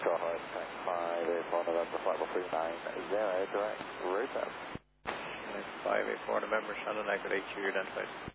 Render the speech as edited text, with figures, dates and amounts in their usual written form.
Go ahead, tank 584 November, flight level 390, direct route up. 584 November, Shannon, exit 82, you're identified.